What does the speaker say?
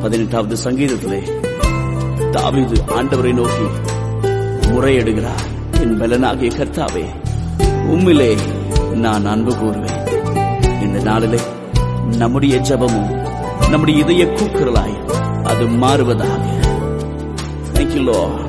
18வது சங்கீதத்திலே தாவீது ஆண்டவரை நோக்கி முறையிடுகிறார். என் பலனாகிய கர்த்தாவே, உம்மிலே நான் அன்பு கூறுவேன். இந்த நாளிலே நம்முடைய ஜெபமும் நம்முடைய இதய கூக்குரலாய் அது மாறுவதாக. Thank you, Lord.